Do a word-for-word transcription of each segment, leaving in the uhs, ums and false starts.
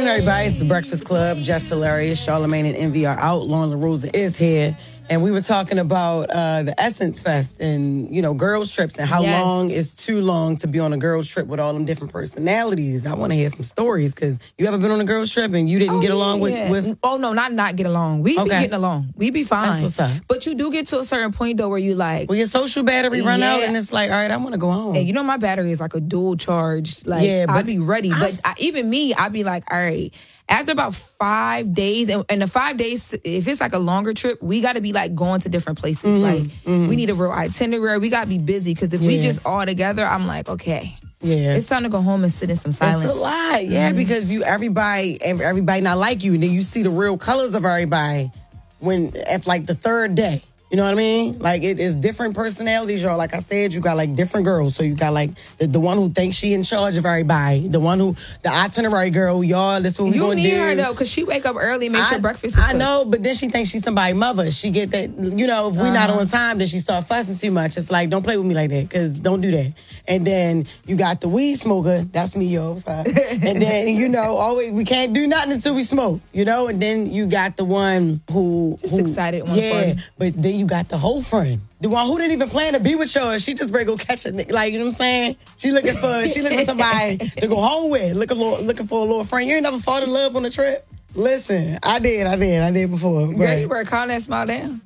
morning, everybody. It's The Breakfast Club. Jess Hilarious, Charlamagne, and Envy are out. Lauren LaRosa is here. And we were talking about uh, the Essence Fest and, you know, girls' trips and how yes. long is too long to be on a girls' trip with all them different personalities. I want to hear some stories because you ever been on a girls' trip and you didn't oh, get along yeah. with, with... Oh, no, not not get along. We okay. be getting along. We be fine. That's what's up. But you do get to a certain point, though, where you like... Well, your social battery run yeah. out and it's like, all right, I want to go home. And you know my battery is like a dual charge. Like, yeah, but I be ready. I, but I, even me, I be like, all right... After about five days, and, and the five days, if it's like a longer trip, we got to be like going to different places. Mm-hmm, like mm-hmm. we need a real itinerary. We got to be busy because if yeah. we just all together, I'm like, okay, yeah, it's time to go home and sit in some silence. It's a lot, yeah, mm-hmm. because you everybody everybody not like you, and then you see the real colors of everybody when at like the third day. You know what I mean? Like, it is different personalities, y'all. Like I said, you got, like, different girls. So you got, like, the, the one who thinks she in charge of everybody. The one who, the itinerary girl, y'all, that's what we going to do. You need her, though, because she wake up early and make I, sure breakfast is I cooked. know, but then she thinks she's somebody's mother. She get that, you know, if we uh-huh. not on time, then she start fussing too much. It's like, don't play with me like that, because don't do that. And then you got the weed smoker. That's me, yo. What's up? And then, you know, always, we can't do nothing until we smoke, you know? And then you got the one who... Just who, excited. Yeah, party. But then you got the whole friend. The one who didn't even plan to be with you, she just ready to go catch a nigga. Like, you know what I'm saying? She looking for she looking for somebody to go home with. Looking, looking for a little friend. You ain't never fall in love on a trip? Listen, I did, I did, I did before. Girl, right. You better calm that smile down.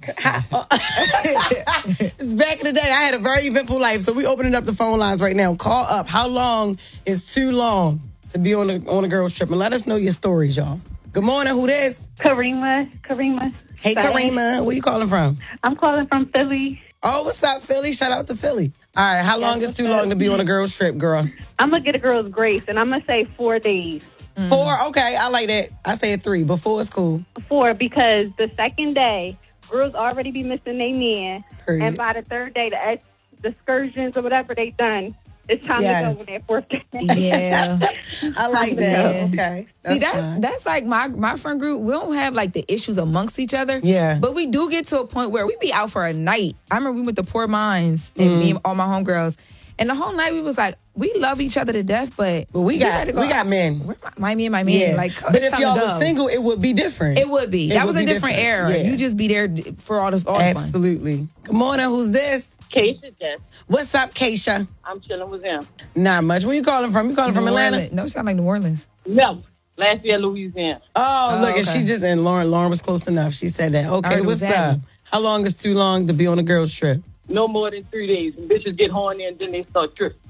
It's back in the day. I had a very eventful life, so we opening up the phone lines right now. Call up. How long is too long to be on a, on a girl's trip? And let us know your stories, y'all. Good morning. Who this? Karima. Karima. Hey, Karima. Where you calling from? I'm calling from Philly. Oh, what's up, Philly? Shout out to Philly. All right, how long is too long to be on a girl's trip, girl? I'm going to get a girl's grace, and I'm going to say four days. Mm. Four? Okay, I like that. I said three, but four is cool. Four, because the second day, girls already be missing their man. Period. And by the third day, the, ex- the excursions or whatever they done, it's time yes. to go on that fourth day. Yeah. I like that. Yeah. Okay. That's See, that, fine. that's like my, my friend group. We don't have like the issues amongst each other. Yeah. But we do get to a point where we be out for a night. I remember we went to Poor Minds and mm. me and all my homegirls. And the whole night we was like, we love each other to death, but but we got we, go, we got men. Where my, my me and my man. Yeah. Like, but if y'all was single, it would be different. It would be. It that would was a be different, different. era. Yeah. You just be there for all the all Absolutely. The fun. Good morning. Who's this? Keisha, Jess. What's up, Keisha? I'm chilling with them. Not much. Where you calling from? You calling New from Atlanta? Orleans. No, it sound like New Orleans. No. Last year, Louisiana. Oh, oh look, okay. and she just, and Lauren, Lauren was close enough. She said that. Okay, what's up? How long is too long to be on a girl's trip? No more than three days. And bitches get horny and then they start tripping.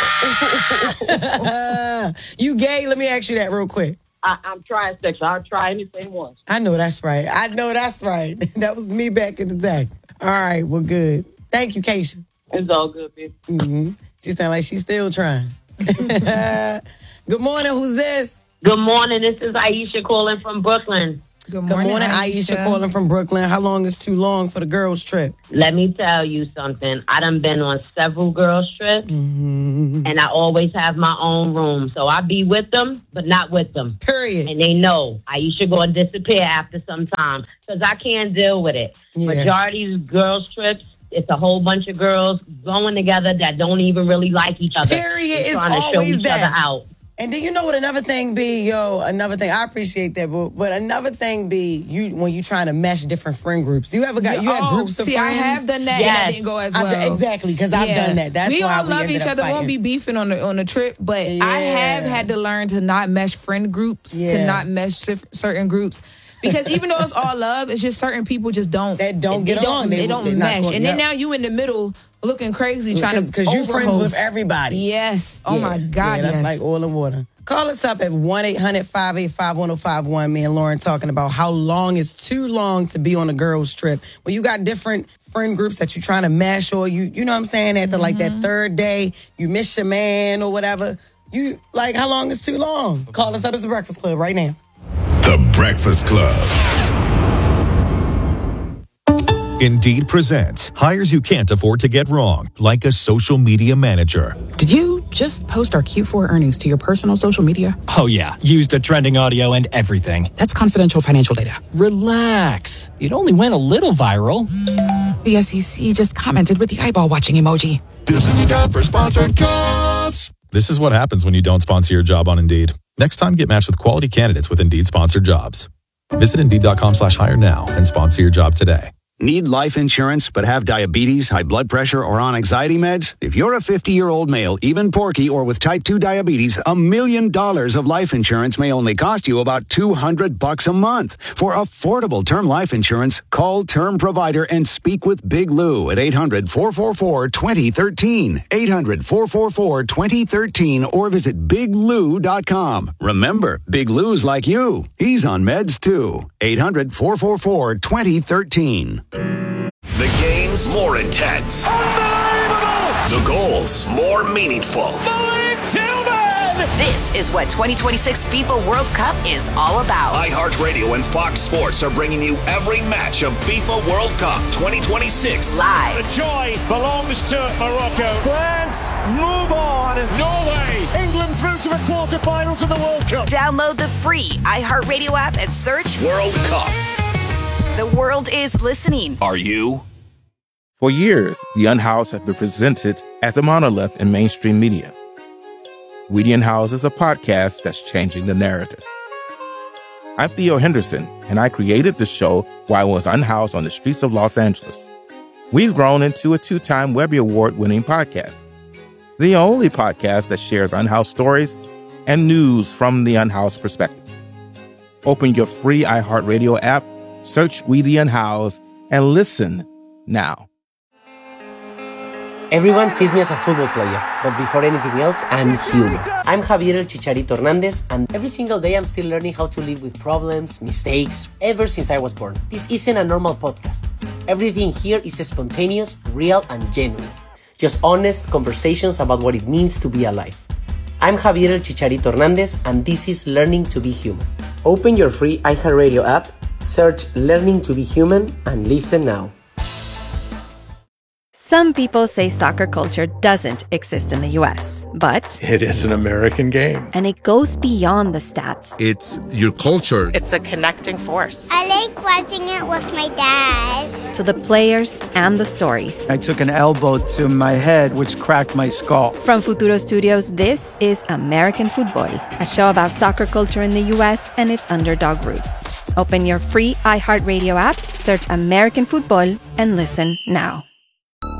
Ah! You gay? Let me ask you that real quick. I, I'm trisexual. I'll try anything once. I know that's right. I know that's right. That was me back in the day. All right, well, good. Thank you, Keisha. It's all good, bitch. Mm-hmm. She sound like she's still trying. Good morning. Who's this? Good morning. This is Aisha calling from Brooklyn. Good morning, Good morning, Aisha. Aisha calling from Brooklyn. How long is too long for the girls' trip? Let me tell you something. I done been on several girls' trips, mm-hmm. and I always have my own room. So I be with them, but not with them. Period. And they know Aisha going to disappear after some time because I can't deal with it. Yeah. Majority of girls' trips, it's a whole bunch of girls going together that don't even really like each other. Period. It's trying to always show each that. other out. And then you know what another thing be, yo, another thing, I appreciate that, but, but another thing be, you when you trying to mesh different friend groups. You ever got, you have oh, groups of see, friends? I have done that yes. and that didn't go as well. I've, exactly, because I've yeah. done that. That's we why all we love ended each up other. fighting. Won't be beefing on the on the trip, but Yeah. I have had to learn to not mesh friend groups, Yeah. to not mesh certain groups. Because even though it's all love, it's just certain people just don't. That don't they get don't, along. They, They- don't they not mesh. going- and then yep. now you in the middle looking crazy trying to Because you friends with everybody. Yes. Oh, Yeah. my God, Yeah, that's yes. like oil and water. Call us up at one eight hundred five eight five one oh five one. Me and Lauren talking about how long is too long to be on a girl's trip. When you got different friend groups that you're trying to mash, or you, you know what I'm saying, after mm-hmm. like that third day, you miss your man or whatever. You, like, how long is too long? Call us up at The Breakfast Club right now. The Breakfast Club. Indeed presents hires you can't afford to get wrong, like a social media manager. Did you just post our Q four earnings to your personal social media? Oh, yeah. Used the trending audio and everything. That's confidential financial data. Relax. It only went a little viral. The S E C just commented with the eyeball watching emoji. This is the time for sponsored jobs. This is what happens when you don't sponsor your job on Indeed. Next time, get matched with quality candidates with Indeed-sponsored jobs. Visit Indeed.com slash hire now and sponsor your job today. Need life insurance but have diabetes, high blood pressure, or on anxiety meds? If you're a fifty-year-old male, even porky, or with type two diabetes, a million dollars of life insurance may only cost you about two hundred bucks a month. For affordable term life insurance, call Term Provider and speak with Big Lou at eight hundred, four four four, two zero one three, eight hundred, four four four, two zero one three, or visit big lou dot com. Remember, Big Lou's like you. He's on meds too. eight hundred, four four four, two zero one three. The games more intense. Unbelievable! The goals more meaningful. Malik Tillman! This is what twenty twenty-six FIFA World Cup is all about. iHeartRadio and Fox Sports are bringing you every match of FIFA World Cup twenty twenty-six live. The joy belongs to Morocco. France move on. Norway, England through to the quarterfinals of the World Cup. Download the free iHeartRadio app and search World Cup. The world is listening. Are you? For years, The Unhoused have been presented as a monolith in mainstream media. We the Unhoused is a podcast that's changing the narrative. I'm Theo Henderson, and I created the show while I was unhoused on the streets of Los Angeles. We've grown into a two-time Webby Award-winning podcast, the only podcast that shares unhoused stories and news from the unhoused perspective. Open your free iHeartRadio app, search We the Unhoused, and listen now. Everyone sees me as a football player, but before anything else, I'm human. I'm Javier El Chicharito Hernandez, and every single day I'm still learning how to live with problems, mistakes, ever since I was born. This isn't a normal podcast. Everything here is spontaneous, real, and genuine. Just honest conversations about what it means to be alive. I'm Javier El Chicharito Hernandez, and this is Learning to be Human. Open your free iHeartRadio app, search Learning to be Human, and listen now. Some people say soccer culture doesn't exist in the U S, but it is an American game. And it goes beyond the stats. It's your culture. It's a connecting force. I like watching it with my dad. To the players and the stories. I took an elbow to my head, which cracked my skull. From Futuro Studios, this is American Football, a show about soccer culture in the U S and its underdog roots. Open your free iHeartRadio app, search American Football, and listen now.